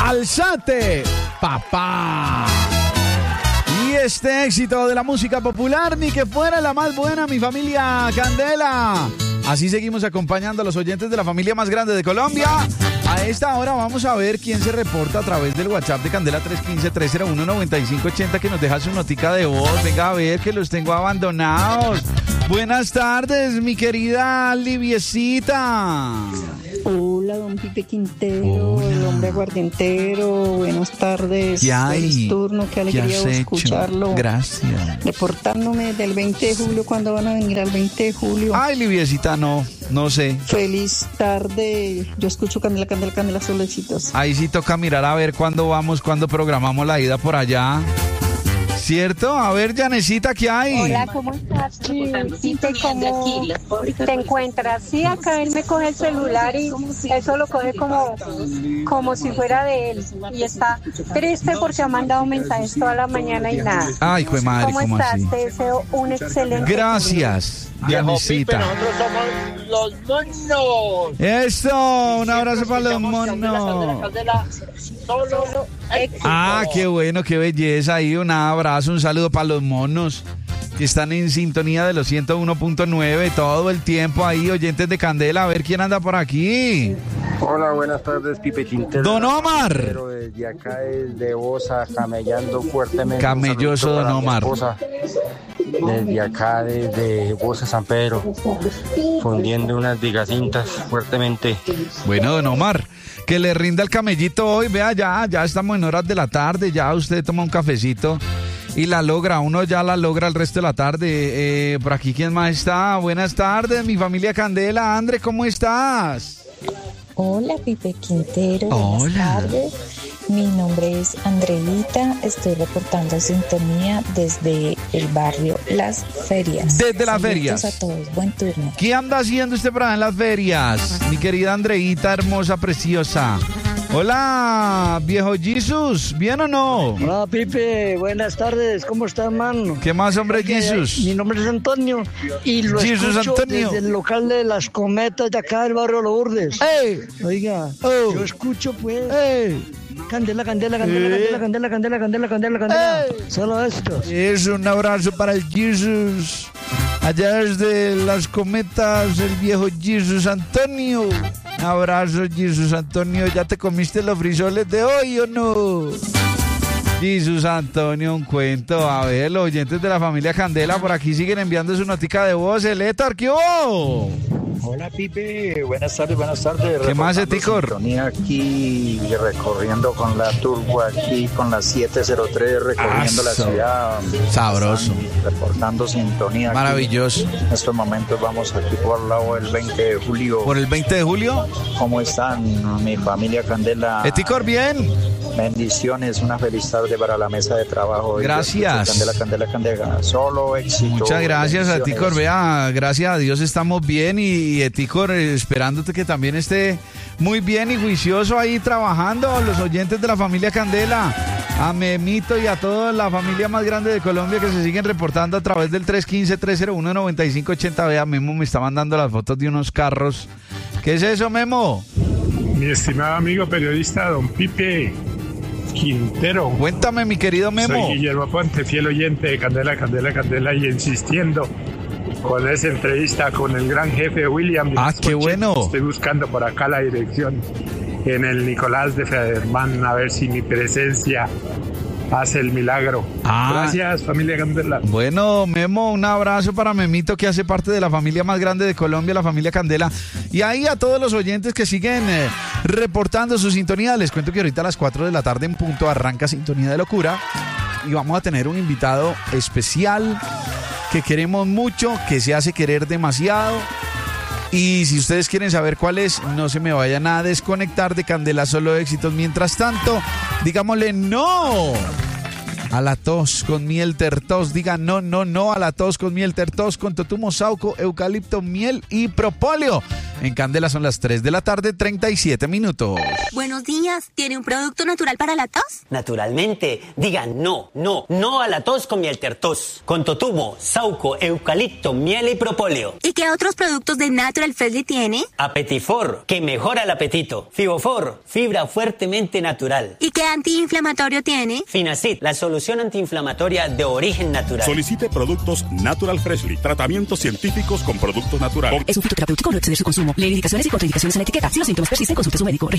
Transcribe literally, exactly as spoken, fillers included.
Alzate, papá. Y este éxito de la música popular, ni que fuera la más buena, mi familia Candela. Así seguimos acompañando a los oyentes de la familia más grande de Colombia. A esta hora vamos a ver quién se reporta a través del WhatsApp de Candela tres uno cinco, tres cero uno, nueve cinco ocho cero, que nos deja su notica de voz. Venga a ver que los tengo abandonados. Buenas tardes, mi querida Liviecita. Hola, don Pipe Quintero, Hola. El hombre aguardientero. Buenas tardes. ¿Qué hay? Feliz turno, qué alegría ¿Qué escucharlo. Gracias. Reportándome del veinte de julio, ¿cuándo van a venir al veinte de julio? Ay, Liviecita, no, no sé. Feliz tarde. Yo escucho Candela, Candela, Candela, solo éxitos. Ahí sí toca mirar a ver cuándo vamos, cuándo programamos la ida por allá. ¿Cierto? A ver, Janecita, ¿qué hay? Hola, ¿cómo estás? Pipe, ¿cómo te encuentras? Sí, acá él me coge el celular y eso lo coge como, como si fuera de él. Y está triste porque ha mandado mensajes toda la mañana y nada. Ay, jue madre, ¿cómo, ¿cómo estás? así? Te deseo un excelente Gracias, Janecita. Nosotros somos los monos. Eso, un abrazo para los monos. Solo Ah, qué bueno, qué belleza. Ahí un abrazo, un saludo para los monos que están en sintonía de los ciento uno punto nueve todo el tiempo ahí, oyentes de Candela. A ver quién anda por aquí. Hola, buenas tardes, Pipe Quintero. Don Omar. Pero desde acá es de Bosa, camellando fuertemente. Camelloso Don Omar. Esposa, desde acá, desde Bosa, San Pedro, fundiendo unas vigacintas fuertemente. Bueno, Don Omar, que le rinda el camellito hoy. Vea, ya, ya estamos en horas de la tarde, ya usted toma un cafecito y la logra, uno ya la logra el resto de la tarde. Eh, por aquí, ¿quién más está? Buenas tardes, mi familia Candela. Andre, ¿cómo estás? Hola, Pipe Quintero. Buenas Hola. tardes. Mi nombre es Andreita. Estoy reportando sintonía desde el barrio Las Ferias. Desde las Saludos ferias. a todos. Buen turno. ¿Qué anda haciendo usted por allá en las ferias? Mi querida Andreita, hermosa, preciosa. Hola, viejo Jesus, ¿bien o no? Hola, Pipe, buenas tardes, ¿cómo estás, man? ¿Qué más, hombre, Okay, Jesus? Mi nombre es Antonio y lo Jesus escucho Antonio. desde el local de Las Cometas de acá del barrio Lourdes. ¡Ey! Oiga, Oh. yo escucho pues ¡Ey! Candela, Candela, Candela, Eh. Candela, Candela, Candela, Candela, Candela, Candela. Ey. Solo esto. Es un abrazo para el Jesus. Allá desde Las Cometas, el viejo Jesus Antonio. Un abrazo, Jesus Antonio. ¿Ya te comiste los frisoles de hoy o no? Jesus Antonio, un cuento. A ver, los oyentes de la familia Candela por aquí siguen enviando su notica de voz. El Etar, ¿qué hubo? Hola, Pipe, buenas tardes, buenas tardes. ¿Qué más, Reportando Eticor? sintonía aquí, recorriendo con la turbo aquí, con la siete cero tres, recorriendo la Aso. ciudad. Sabroso. Reportando sintonía. aquí. Maravilloso. En estos momentos vamos aquí por el lado del veinte de julio. ¿Por el veinte de julio? ¿Cómo están, mi familia Candela? Eticor, bien. Bendiciones, una feliz tarde para la mesa de trabajo. Gracias. Candela, Candela, Candela, solo éxito. Muchas gracias, Bendiciones. Eticor. Vea, gracias a Dios estamos bien y Eticor, eh, esperándote que también esté muy bien y juicioso ahí trabajando. Los oyentes de la familia Candela, a Memito y a toda la familia más grande de Colombia que se siguen reportando a través del tres uno cinco, tres cero uno, nueve cinco ocho cero. Vea, Memo me está mandando las fotos de unos carros. ¿Qué es eso, Memo? Mi estimado amigo periodista, don Pipe Quintero. Cuéntame, mi querido Memo. Soy Guillermo Ponte, fiel oyente de Candela, Candela, Candela, y insistiendo con esa entrevista con el gran jefe William. Ah, qué bueno. Estoy buscando por acá la dirección en el Nicolás de Federman, a ver si mi presencia hace el milagro. Ah. Gracias, familia Candela. Bueno, Memo, un abrazo para Memito, que hace parte de la familia más grande de Colombia, la familia Candela. Y ahí a todos los oyentes que siguen eh, reportando su sintonía. Les cuento que ahorita a las cuatro de la tarde en punto arranca Sintonía de Locura. Y vamos a tener un invitado especial que queremos mucho, que se hace querer demasiado. Y si ustedes quieren saber cuál es, no se me vayan a desconectar de Candela Solo Éxitos. Mientras tanto, digámosle no a la tos con miel tertos. Diga no, no, no a la tos con miel tertos, con totumo, sauco, eucalipto, miel y propóleo. En Candela son las tres de la tarde, treinta y siete minutos. Buenos días. ¿Tiene un producto natural para la tos? Naturalmente. Digan no, no, no a la tos con miel tertos. Con totumo, sauco, eucalipto, miel y propóleo. ¿Y qué otros productos de Natural Freshly tiene? Apetifor, que mejora el apetito. Fibofor, fibra fuertemente natural. ¿Y qué antiinflamatorio tiene? Finacid, la solución antiinflamatoria de origen natural. Solicite productos Natural Freshly. Tratamientos científicos con productos naturales. Es un fitoterapéutico, no exceder su consumo. Lee indicaciones y contraindicaciones en la etiqueta. Si los síntomas persisten, consulte a su médico.